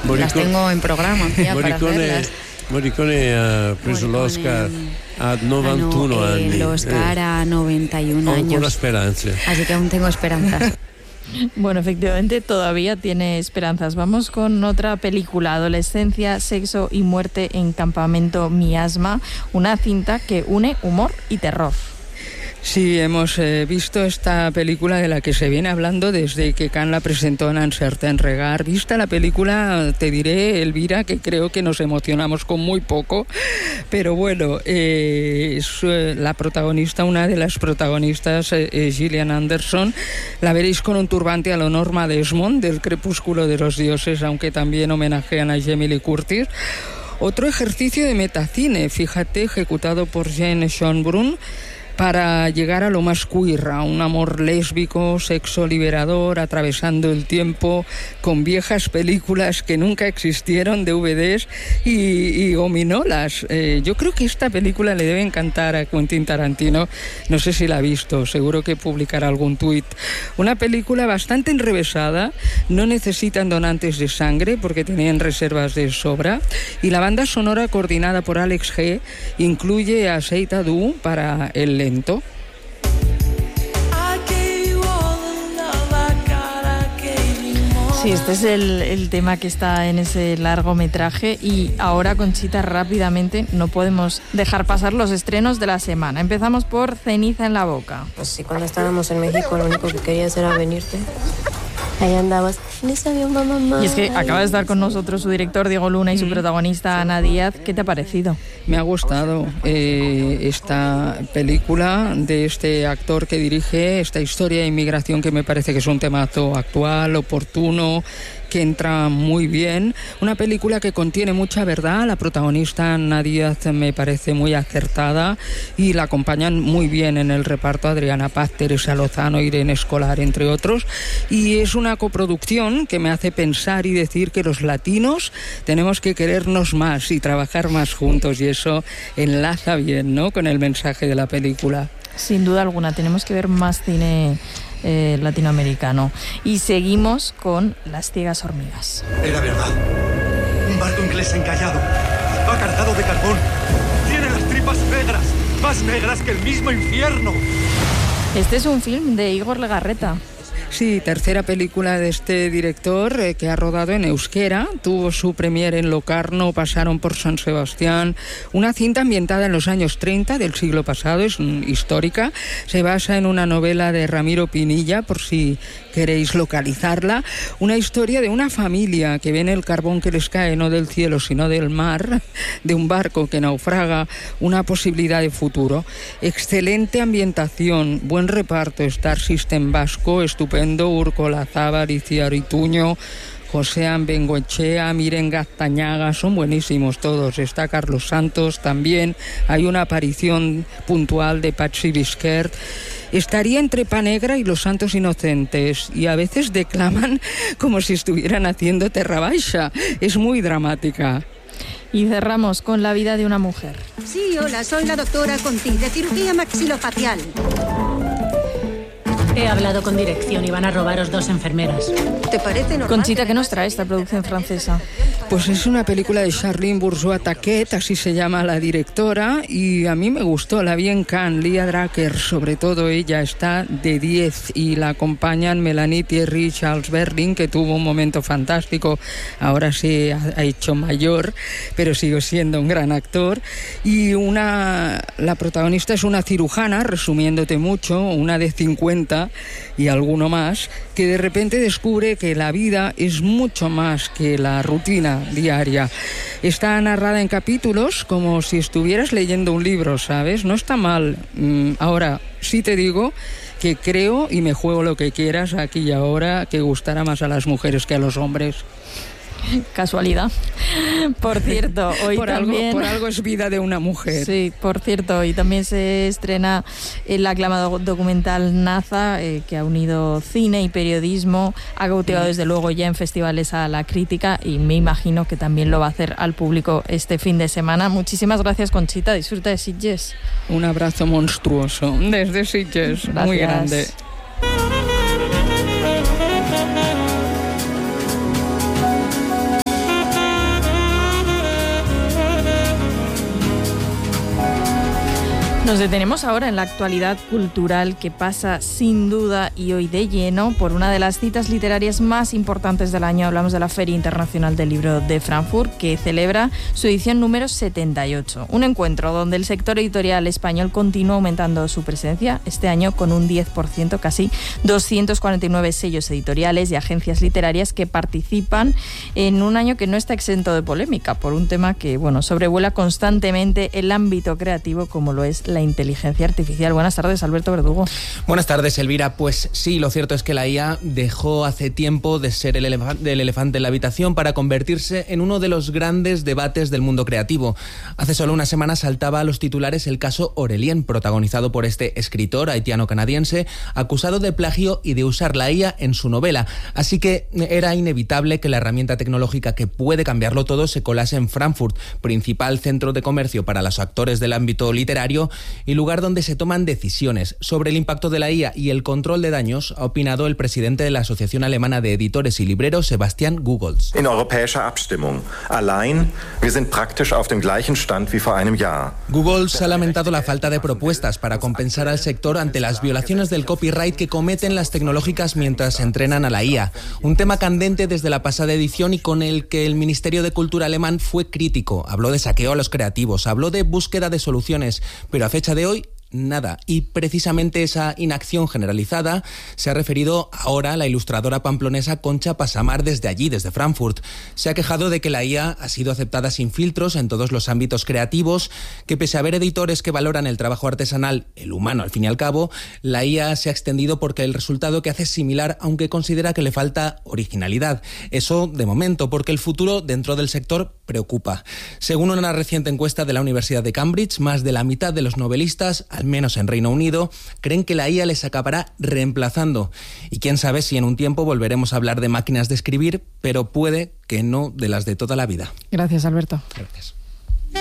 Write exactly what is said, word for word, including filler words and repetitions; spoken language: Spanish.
Morricone, las tengo en programa ya Morricone, para hacerlas. Morricone ha preso Morricone, l'Oscar a novantuno ah, no, anni. El Oscar eh. a noventa y uno Ho años. ancora speranze. Así que aún tengo esperanzas. Bueno, efectivamente todavía tiene esperanzas. Vamos con otra película, Adolescencia, Sexo y Muerte en Campamento Miasma, una cinta que une humor y terror. Sí, hemos eh, visto esta película de la que se viene hablando desde que Cannes la presentó en Un Certain Regard. Vista la película, te diré, Elvira, que creo que nos emocionamos con muy poco, pero bueno, eh, es, eh, la protagonista, una de las protagonistas, eh, eh, Gillian Anderson, la veréis con un turbante a lo Norma Desmond del Crepúsculo de los Dioses, aunque también homenajean a Jamie Lee Curtis. Otro ejercicio de metacine, fíjate, ejecutado por Jane Schönbrunn, para llegar a lo más queer, a un amor lésbico, sexo liberador, atravesando el tiempo, con viejas películas que nunca existieron, D V Ds y, y gominolas. Eh, yo creo que esta película le debe encantar a Quentin Tarantino, no sé si la ha visto, seguro que publicará algún tuit. Una película bastante enrevesada, no necesitan donantes de sangre porque tenían reservas de sobra, y la banda sonora coordinada por Alex G incluye a Seita Du para el lento. Sí, este es el, el tema que está en ese largometraje y ahora, Conchita, rápidamente no podemos dejar pasar los estrenos de la semana. Empezamos por Ceniza en la boca. Pues sí, cuando estábamos en México lo único que querías era venirte. Ahí andabas. Mamá. Y es que acaba de estar con nosotros su director Diego Luna y su protagonista Ana Díaz. ¿Qué te ha parecido? Me ha gustado eh, esta película de este actor que dirige, esta historia de inmigración que me parece que es un temazo actual, oportuno, que entra muy bien. Una película que contiene mucha verdad. La protagonista Ana Díaz me parece muy acertada y la acompañan muy bien en el reparto Adriana Paz, Teresa Lozano, Irene Escolar, entre otros. Y es una coproducción que me hace pensar y decir que los latinos tenemos que querernos más y trabajar más juntos, y eso enlaza bien, ¿no?, con el mensaje de la película. Sin duda alguna, tenemos que ver más cine eh, latinoamericano. Y seguimos con Las ciegas hormigas. Era verdad. Un barco inglés encallado. Va cargado de carbón. Tiene las tripas negras. Más negras que el mismo infierno. Este es un film de Igor Legarreta. Sí, tercera película de este director eh, que ha rodado en euskera. Tuvo su premier en Locarno, pasaron por San Sebastián. Una cinta ambientada en los años treinta del siglo pasado, es mm, histórica. Se basa en una novela de Ramiro Pinilla, por si queréis localizarla. Una historia de una familia que ven el carbón que les cae no del cielo sino del mar, de un barco que naufraga, una posibilidad de futuro. Excelente ambientación, buen reparto, Star System vasco, estupendo. Urko Lazábal, Iciar Ituño, Josean Bengoechea, Miren Gaztañaga, son buenísimos todos. Está Carlos Santos también. Hay una aparición puntual de Patxi Bisquert. Estaría entre Pa Negra y Los Santos Inocentes y a veces declaman como si estuvieran haciendo Terra Baixa. Es muy dramática. Y cerramos con La vida de una mujer. Sí, hola, soy la doctora Conti, de cirugía maxilofacial. He hablado con dirección y van a robaros dos enfermeras. ¿Te parece normal? Conchita, ¿qué nos trae esta producción francesa? Pues es una película de Charline Bourgeois-Taquet, así se llama la directora, y a mí me gustó, la vi en Cannes. Lia Drucker, sobre todo ella, está de diez, y la acompañan Melanie Thierry, Charles Berling, que tuvo un momento fantástico, ahora se ha hecho mayor, pero sigue siendo un gran actor, y una la protagonista es una cirujana, resumiéndote mucho, una de cincuenta y alguno más, que de repente descubre que la vida es mucho más que la rutina diaria. Está narrada en capítulos como si estuvieras leyendo un libro, ¿sabes? No está mal. Ahora, sí te digo que creo, y me juego lo que quieras aquí y ahora, que gustará más a las mujeres que a los hombres. Casualidad. Por cierto, hoy por también... Algo, por algo es vida de una mujer. Sí, por cierto, hoy también se estrena el aclamado documental Naza, eh, que ha unido cine y periodismo, ha cautivado desde luego ya en festivales a la crítica y me imagino que también lo va a hacer al público este fin de semana. Muchísimas gracias, Conchita, disfruta de Sitges. Un abrazo monstruoso desde Sitges, gracias. Muy grande. Nos detenemos ahora en la actualidad cultural que pasa sin duda y hoy de lleno por una de las citas literarias más importantes del año. Hablamos de la Feria Internacional del Libro de Frankfurt, que celebra su edición número setenta y ocho. Un encuentro donde el sector editorial español continúa aumentando su presencia este año con un diez por ciento, casi doscientos cuarenta y nueve sellos editoriales y agencias literarias que participan en un año que no está exento de polémica por un tema que, bueno, sobrevuela constantemente el ámbito creativo como lo es la inteligencia artificial. Buenas tardes, Alberto Verdugo. Buenas tardes, Elvira. Pues sí, lo cierto es que la I A dejó hace tiempo de ser el, elef- el elefante en la habitación para convertirse en uno de los grandes debates del mundo creativo. Hace solo una semana saltaba a los titulares el caso Aurélien, protagonizado por este escritor haitiano-canadiense acusado de plagio y de usar la I A en su novela. Así que era inevitable que la herramienta tecnológica que puede cambiarlo todo se colase en Frankfurt, principal centro de comercio para los actores del ámbito literario y lugar donde se toman decisiones. Sobre el impacto de la I A y el control de daños ha opinado el presidente de la Asociación Alemana de Editores y Libreros, Sebastian Gugolz. In europäischer Abstimmung. Allein, wir sind praktisch auf dem gleichen Stand wie vor einem Jahr. Gugolz ha lamentado la falta de propuestas para compensar al sector ante las violaciones del copyright que cometen las tecnológicas mientras entrenan a la I A. Un tema candente desde la pasada edición y con el que el Ministerio de Cultura alemán fue crítico. Habló de saqueo a los creativos, habló de búsqueda de soluciones, pero a fecha de hoy nada. Y precisamente esa inacción generalizada se ha referido ahora a la ilustradora pamplonesa Concha Pasamar desde allí, desde Frankfurt. Se ha quejado de que la I A ha sido aceptada sin filtros en todos los ámbitos creativos, que pese a haber editores que valoran el trabajo artesanal, el humano al fin y al cabo, la I A se ha extendido porque el resultado que hace es similar, aunque considera que le falta originalidad. Eso de momento, porque el futuro dentro del sector preocupa. Según una reciente encuesta de la Universidad de Cambridge, más de la mitad de los novelistas, al menos en Reino Unido, creen que la I A les acabará reemplazando. Y quién sabe si en un tiempo volveremos a hablar de máquinas de escribir, pero puede que no de las de toda la vida. Gracias, Alberto. Gracias.